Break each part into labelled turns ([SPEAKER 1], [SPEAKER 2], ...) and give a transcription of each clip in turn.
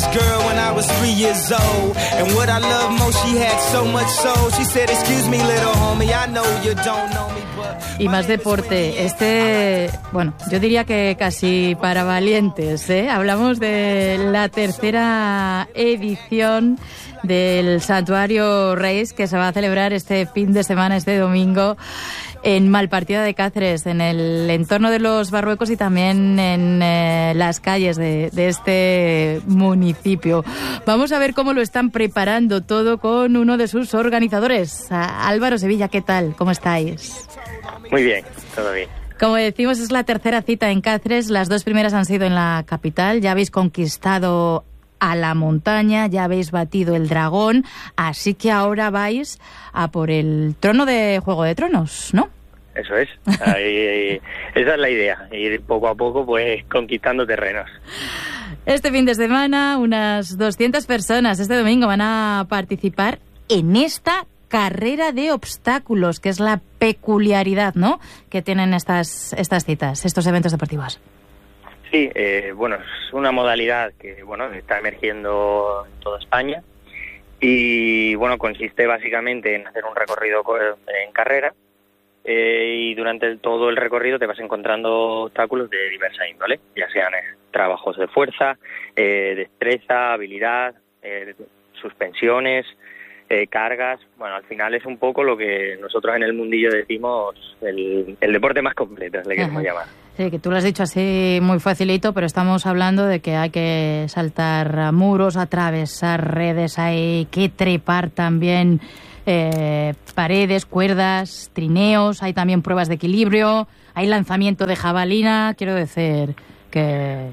[SPEAKER 1] girl when I was 3 years old. And what I love most, she had so much soul. She said, excuse me, little homie, I know you don't know me, but...
[SPEAKER 2] Y más deporte. Bueno, yo diría que casi para valientes, ¿eh? Hablamos de la tercera edición del Santuario Reis, que se va a celebrar este fin de semana, este domingo, en Malpartida de Cáceres, en el entorno de los Barruecos y también en las calles de este municipio. Vamos a ver cómo lo están preparando todo con uno de sus organizadores, Álvaro Sevilla. ¿Qué tal? ¿Cómo estáis?
[SPEAKER 3] Muy bien, todo bien.
[SPEAKER 2] Como decimos, es la tercera cita en Cáceres. Las dos primeras han sido en la capital. Ya habéis conquistado a la montaña, ya habéis batido el dragón, así que ahora vais a por el trono de Juego de Tronos, ¿no?
[SPEAKER 3] Eso es. Esa es la idea, ir poco a poco pues conquistando terrenos.
[SPEAKER 2] Este fin de semana unas 200 personas este domingo van a participar en esta carrera de obstáculos, que es la peculiaridad, ¿no?, que tienen estas citas, estos eventos deportivos.
[SPEAKER 3] Sí, bueno, es una modalidad que está emergiendo en toda España y bueno, consiste básicamente en hacer un recorrido en carrera y durante todo el recorrido te vas encontrando obstáculos de diversa índole, ya sean trabajos de fuerza, destreza, habilidad, suspensiones, cargas. Bueno, al final es un poco lo que nosotros en el mundillo decimos el deporte más completo, le queremos llamar.
[SPEAKER 2] Sí, que tú lo has dicho así muy facilito, pero estamos hablando de que hay que saltar muros, atravesar redes, hay que trepar también paredes, cuerdas, trineos, hay también pruebas de equilibrio, hay lanzamiento de jabalina. Quiero decir que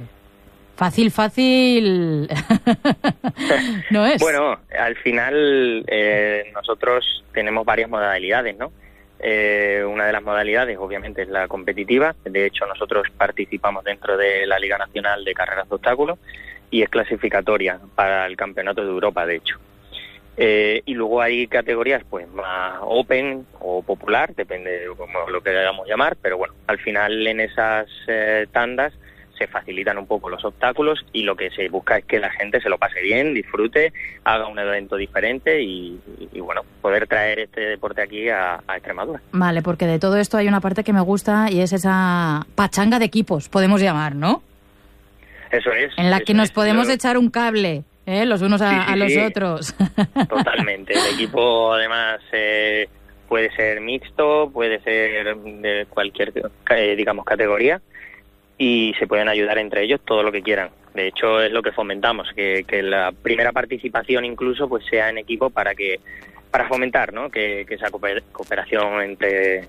[SPEAKER 2] fácil no es.
[SPEAKER 3] Bueno, al final nosotros tenemos varias modalidades, ¿no? Una de las modalidades obviamente es la competitiva. De hecho, nosotros participamos dentro de la Liga Nacional de Carreras de Obstáculos y es clasificatoria para el Campeonato de Europa, de hecho. Y luego hay categorías pues más open o popular, depende de cómo lo queramos llamar, pero bueno, al final en esas tandas se facilitan un poco los obstáculos y lo que se busca es que la gente se lo pase bien, disfrute, haga un evento diferente y bueno, poder traer este deporte aquí a Extremadura.
[SPEAKER 2] Vale, porque de todo esto hay una parte que me gusta y es esa pachanga de equipos, podemos llamar, ¿no?
[SPEAKER 3] Eso es.
[SPEAKER 2] En la que nos podemos echar un cable, los unos a los otros.
[SPEAKER 3] Totalmente. El equipo además puede ser mixto, puede ser de cualquier, digamos, categoría, y se pueden ayudar entre ellos todo lo que quieran. De hecho, es lo que fomentamos, que la primera participación incluso pues sea en equipo para fomentar, ¿no?, que esa cooperación entre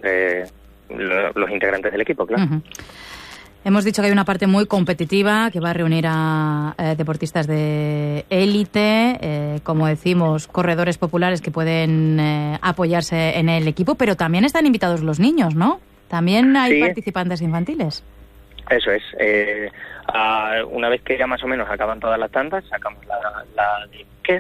[SPEAKER 3] los integrantes del equipo, claro. Uh-huh.
[SPEAKER 2] Hemos dicho que hay una parte muy competitiva que va a reunir a deportistas de élite, como decimos, corredores populares que pueden apoyarse en el equipo, pero también están invitados los niños, ¿no? También hay participantes infantiles.
[SPEAKER 3] Eso es. Una vez que ya más o menos acaban todas las tandas, sacamos la de Ques,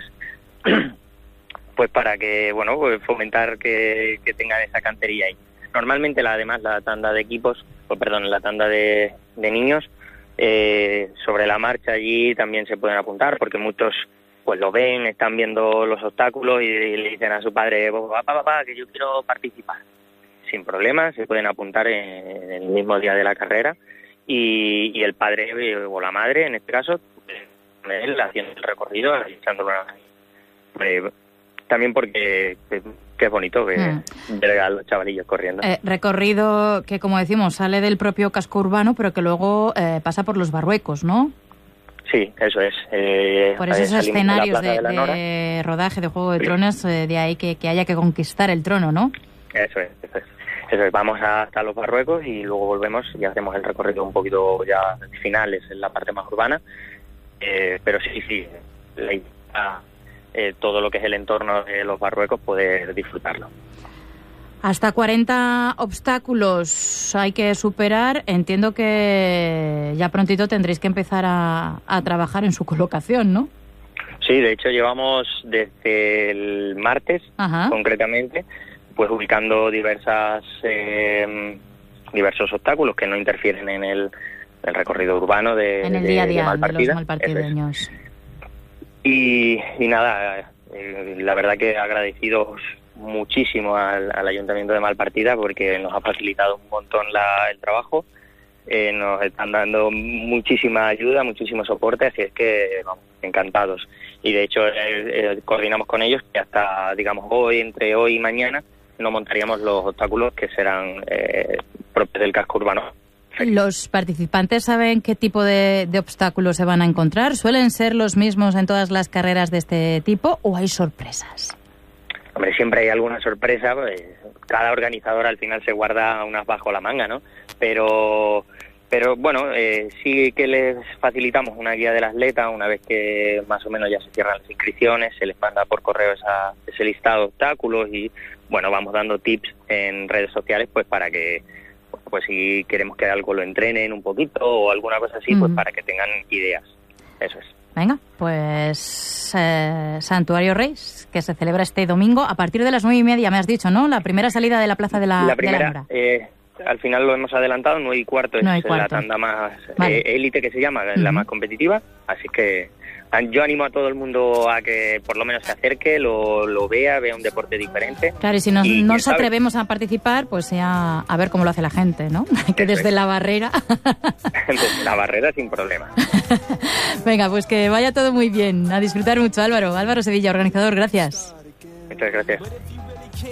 [SPEAKER 3] pues para que, bueno, pues fomentar que tengan esa cantería ahí. Normalmente, además, la tanda de equipos, la tanda de niños, sobre la marcha allí también se pueden apuntar, porque muchos pues lo ven, están viendo los obstáculos y le dicen a su padre, papá, que yo quiero participar. Sin problema, se pueden apuntar en el mismo día de la carrera y el padre o la madre, en este caso, él haciendo el recorrido, echándolo también porque que es bonito ver a los chavalillos corriendo.
[SPEAKER 2] Recorrido que, como decimos, sale del propio casco urbano, pero que luego pasa por los Barruecos, ¿no?
[SPEAKER 3] Sí, eso es.
[SPEAKER 2] Por esos escenarios de rodaje de Juego de Tronos, de ahí que haya que conquistar el trono, ¿no?
[SPEAKER 3] Eso es. Vamos hasta los Barruecos y luego volvemos y hacemos el recorrido un poquito ya finales en la parte más urbana. Pero sí, la idea, todo lo que es el entorno de los Barruecos, poder disfrutarlo.
[SPEAKER 2] Hasta 40 obstáculos hay que superar. Entiendo que ya prontito tendréis que empezar a trabajar en su colocación, ¿no?
[SPEAKER 3] Sí, de hecho llevamos desde el martes, concretamente, pues ubicando diversos obstáculos que no interfieren en el recorrido urbano
[SPEAKER 2] en el día a día
[SPEAKER 3] de Malpartida.
[SPEAKER 2] De los malpartideños.
[SPEAKER 3] Y nada, la verdad que agradecidos muchísimo al Ayuntamiento de Malpartida porque nos ha facilitado un montón el trabajo. Nos están dando muchísima ayuda, muchísimo soporte, así es que vamos, encantados. Y de hecho coordinamos con ellos que hasta, digamos, entre hoy y mañana no montaríamos los obstáculos que serán propios del casco urbano.
[SPEAKER 2] ¿Los participantes saben qué tipo de obstáculos se van a encontrar? ¿Suelen ser los mismos en todas las carreras de este tipo o hay sorpresas?
[SPEAKER 3] Hombre, siempre hay alguna sorpresa, pues, cada organizador al final se guarda unas bajo la manga, ¿no? Pero bueno, sí que les facilitamos una guía del atleta una vez que más o menos ya se cierran las inscripciones, se les manda por correo ese listado de obstáculos y bueno, vamos dando tips en redes sociales pues para que pues si queremos que algo lo entrenen un poquito o alguna cosa así, pues para que tengan ideas. Eso es.
[SPEAKER 2] Venga, pues Santuario Reis, que se celebra este domingo a partir de las 9:30, me has dicho, ¿no? La primera salida de la Plaza de la
[SPEAKER 3] primera, al final lo hemos adelantado, 9:15 es la tanda más élite que se llama, la más competitiva, así que yo animo a todo el mundo a que por lo menos se acerque, lo vea un deporte diferente.
[SPEAKER 2] Claro, y si no nos atrevemos a participar, pues ya a ver cómo lo hace la gente, ¿no? Que desde la barrera...
[SPEAKER 3] Desde la barrera sin problema.
[SPEAKER 2] Venga, pues que vaya todo muy bien. A disfrutar mucho, Álvaro. Álvaro Sevilla, organizador, gracias.
[SPEAKER 3] Muchas gracias.